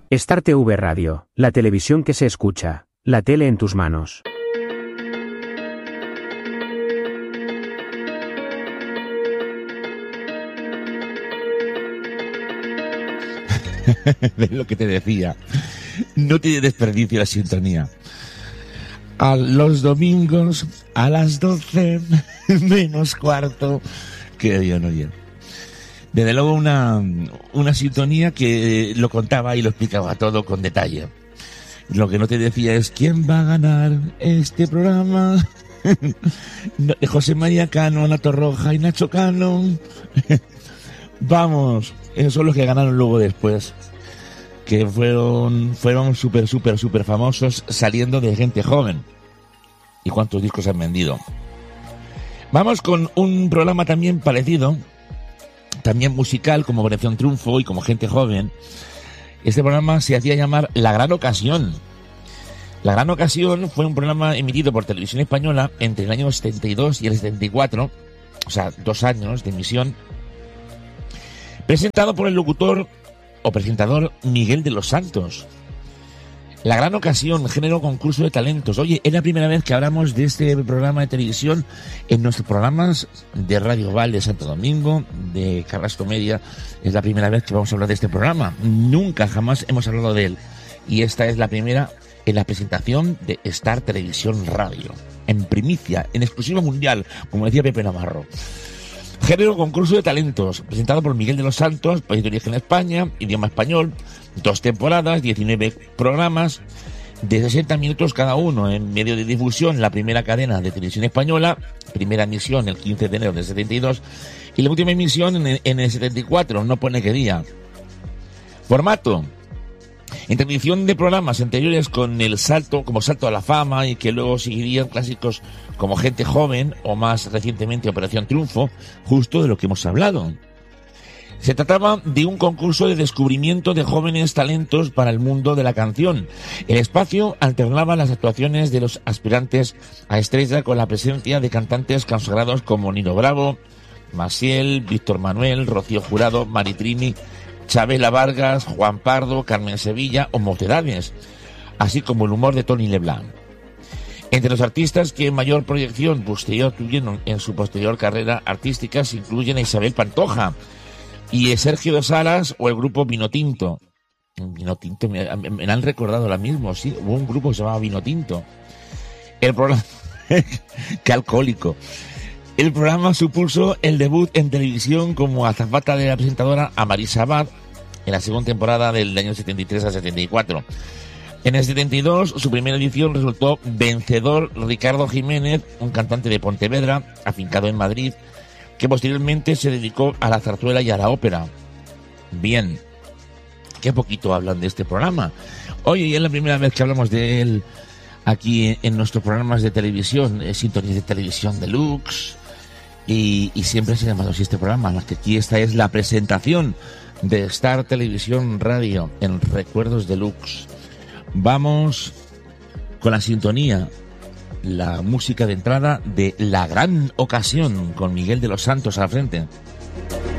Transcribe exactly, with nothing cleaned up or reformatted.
Star T V Radio, la televisión que se escucha, la tele en tus manos. De lo que te decía, no tiene desperdicio la sintonía. A los domingos a las doce menos cuarto, que yo no oye. Desde luego una, una sintonía que lo contaba y lo explicaba todo con detalle. Lo que no te decía es quién va a ganar este programa. José María Cano, Ana Torroja y Nacho Cano. Vamos, esos son los que ganaron luego después. Que fueron, fueron súper, súper, súper famosos saliendo de gente joven. ¿Y cuántos discos han vendido? Vamos con un programa también parecido, también musical, como Operación Triunfo y como gente joven. Este programa se hacía llamar La Gran Ocasión. La Gran Ocasión fue un programa emitido por Televisión Española entre el año setenta y dos y el setenta y cuatro, o sea, dos años de emisión, presentado por el locutor o presentador Miguel de los Santos. La Gran Ocasión, género concurso de talentos. Oye, es la primera vez que hablamos de este programa de televisión en nuestros programas de Radio Val de Santo Domingo, de Carrasco Media. Es la primera vez que vamos a hablar de este programa. Nunca, jamás hemos hablado de él. Y esta es la primera en la presentación de Star Televisión Radio. En primicia, en exclusiva mundial, como decía Pepe Navarro. Género concurso de talentos, presentado por Miguel de los Santos, país de origen España, idioma español, dos temporadas, diecinueve programas, de sesenta minutos cada uno, en medio de difusión, la primera cadena de Televisión Española, primera emisión el quince de enero del setenta y dos, y la última emisión en el, en el setenta y cuatro, no pone qué día. Formato: en tradición de programas anteriores con el salto, como Salto a la Fama, y que luego seguirían clásicos como Gente Joven o más recientemente Operación Triunfo, justo de lo que hemos hablado. Se trataba de un concurso de descubrimiento de jóvenes talentos para el mundo de la canción. El espacio alternaba las actuaciones de los aspirantes a estrella con la presencia de cantantes consagrados como Nino Bravo, Maciel, Víctor Manuel, Rocío Jurado, Maritrini, Chabela Vargas, Juan Pardo, Carmen Sevilla o Mocedades, así como el humor de Tony Leblanc. Entre los artistas que mayor proyección posterior tuvieron en su posterior carrera artística se incluyen a Isabel Pantoja y a Sergio Dos Alas o el grupo Vinotinto. Vinotinto, me, me han recordado ahora mismo, sí, hubo un grupo que se llamaba Vinotinto. El programa... ¡Qué alcohólico! El programa supuso el debut en televisión como azafata de la presentadora Amarisa Abad en la segunda temporada del año setenta y tres a setenta y cuatro. En el setenta y dos, su primera edición resultó vencedor Ricardo Jiménez, un cantante de Pontevedra, afincado en Madrid, que posteriormente se dedicó a la zarzuela y a la ópera. Bien, qué poquito hablan de este programa. Oye, y es la primera vez que hablamos de él aquí en nuestros programas de televisión, eh, Sintonías de Televisión Deluxe, y, y siempre se ha llamado así este programa, que aquí esta es la presentación de Star Televisión Radio en Recuerdos Deluxe. Vamos con la sintonía, la música de entrada de La Gran Ocasión, con Miguel de los Santos al frente.